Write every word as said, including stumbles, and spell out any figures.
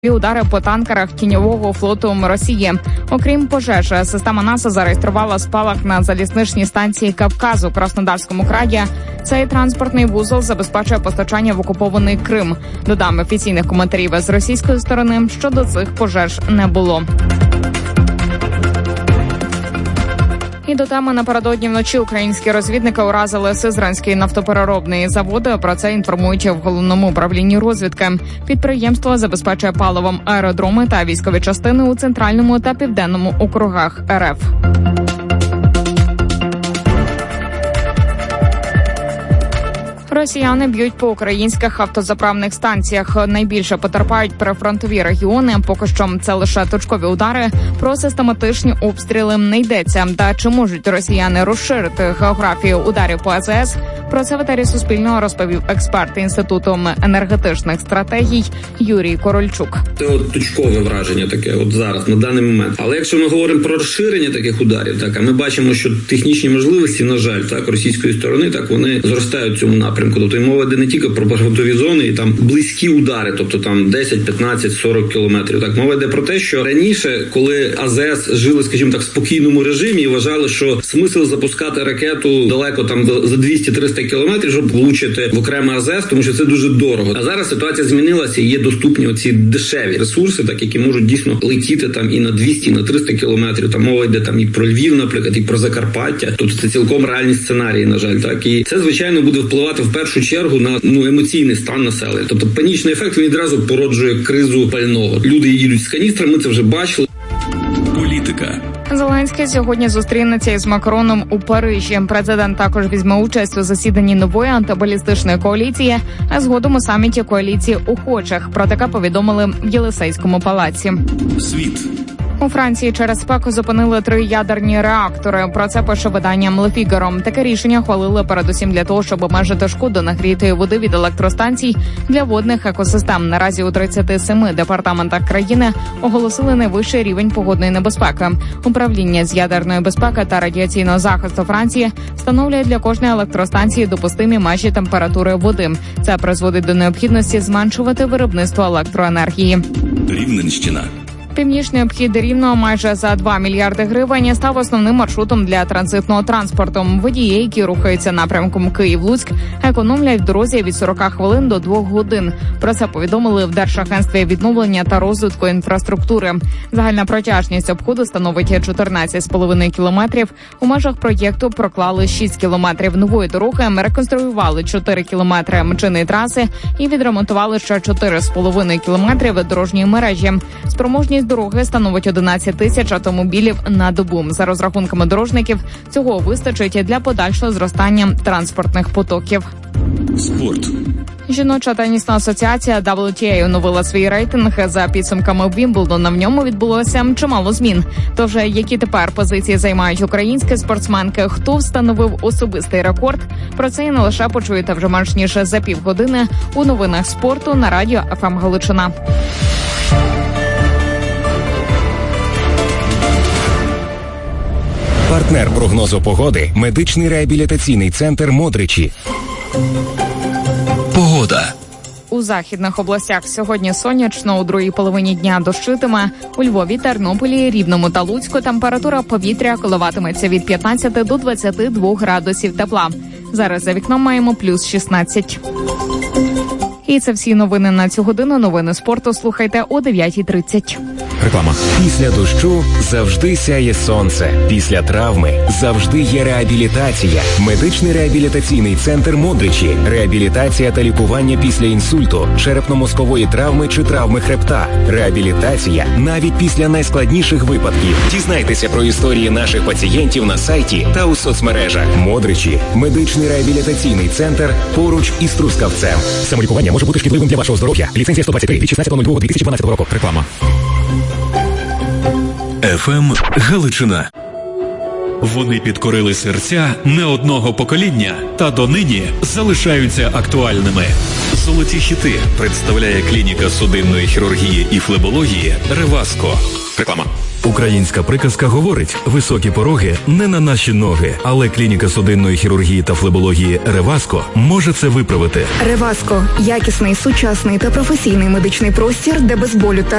удари по танкерах тіньового флоту Росії. Окрім пожеж, система НАСА зареєструвала спалах на залізничній станції Кавказу у Краснодарському краї. Цей транспортний вузол забезпечує постачання в окупований Крим. Додам, офіційних коментарів з російської сторони щодо цих пожеж не було. І до теми напередодні вночі українські розвідники уразили Сизранський нафтопереробний завод. Про це інформують в головному управлінні розвідки. Підприємство забезпечує паливом аеродроми та військові частини у центральному та південному округах РФ. Росіяни б'ють по українських автозаправних станціях. Найбільше потерпають прифронтові регіони. Поки що це лише точкові удари. Про систематичні обстріли не йдеться. Та чи можуть росіяни розширити географію ударів по А З С? Про це в етері Суспільного розповів експерт Інституту енергетичних стратегій Юрій Корольчук. Це от точкове враження таке от зараз, на даний момент. Але якщо ми говоримо про розширення таких ударів, так, а ми бачимо, що технічні можливості, на жаль, так, російської сторони, так, вони зростають в цьому напрямку. Тобто мова йде не тільки про прифронтові зони і там близькі удари, тобто там десять, п'ятнадцять, сорок кілометрів. Так, мова йде про те, що раніше, коли А З С жили, скажімо так, в спокійному режимі і вважали, що смисл запускати ракету далеко там за двісті-триста кілометрів, щоб влучити в окреме А З С, тому що це дуже дорого. А зараз ситуація змінилася і є доступні оці дешеві ресурси, так, які можуть дійсно летіти там і на двісті, і на триста кілометрів. Там мова йде там і про Львів, наприклад, і про Закарпаття. Тобто це цілком реальні сценарії, на жаль, так. І це, звичайно, буде впливати в першу чергу на ну емоційний стан населення. Тобто панічний ефект, він відразу породжує кризу пального. Люди їдуть з каністрами, ми це вже бачили. Політика. Зеленський сьогодні зустрінеться із Макроном у Парижі. Президент також візьме участь у засіданні нової антибалістичної коаліції, а згодом у саміті коаліції охочих. Про таке повідомили в Єлисейському палаці. Світ. У Франції через спеку зупинили три ядерні реактори. Про це пише видання Le Figaro. Таке рішення ухвалили передусім для того, щоб обмежити шкоду нагрітої води від електростанцій для водних екосистем. Наразі у тридцяти семи департаментах країни оголосили найвищий рівень погодної небезпеки. Управління з ядерної безпеки та радіаційного захисту Франції встановлює для кожної електростанції допустимі межі температури води. Це призводить до необхідності зменшувати виробництво електроенергії. Рівненщина. Північний обхід Рівного майже за два мільярди гривень став основним маршрутом для транзитного транспорту. Водії, які рухаються напрямком Київ-Луцьк, економлять в дорозі від сорок хвилин до двох годин. Про це повідомили в Держагентстві відновлення та розвитку інфраструктури. Загальна протяжність обходу становить чотирнадцять з половиною кілометрів. У межах проєкту проклали шість кілометрів нової дороги, реконструювали чотири кілометри мчиної траси і відремонтували ще чотири з половиною кілометрів дорожньої мережі. Спроможність дороги становить одинадцять тисяч автомобілів на добу. За розрахунками дорожників, цього вистачить для подальшого зростання транспортних потоків. Спорт. Жіноча тенісна асоціація дабл ю ті ей оновила свій рейтинг. За підсумками Вімблдона в ньому відбулося чимало змін. Тож, які тепер позиції займають українські спортсменки, хто встановив особистий рекорд, про це і не лише почуєте вже менш ніж за півгодини у новинах спорту на радіо еф ем Галичина. Партнер прогнозу погоди – медичний реабілітаційний центр «Модричі». Погода. У західних областях сьогодні сонячно, у другій половині дня дощитиме. У Львові, Тернополі, Рівному та Луцьку температура повітря коливатиметься від п'ятнадцяти до двадцяти двох градусів тепла. Зараз за вікном маємо плюс шістнадцять. І це всі новини на цю годину. Новини спорту слухайте о дев'ятій тридцять. Реклама. Після дощу завжди сяє сонце. Після травми завжди є реабілітація. Медичний реабілітаційний центр «Модричі». Реабілітація та лікування після інсульту, черепно-мозкової травми чи травми хребта. Реабілітація навіть після найскладніших випадків. Дізнайтеся про історії наших пацієнтів на сайті та у соцмережах. «Модричі» – медичний реабілітаційний центр поруч із Трускавцем. Самолікування може бути шкідливим для вашого здоров'я. Ліцензія сто двадцять три від шістнадцятого лютого дві тисячі дванадцятого року. Реклама. еф ем Галичина. Вони підкорили серця не одного покоління та донині залишаються актуальними. Золоті хіти представляє клініка судинної хірургії і флебології «Реваско». Реклама. Українська приказка говорить: високі пороги не на наші ноги, але клініка судинної хірургії та флебології «Реваско» може це виправити. «Реваско» – якісний, сучасний та професійний медичний простір, де без болю та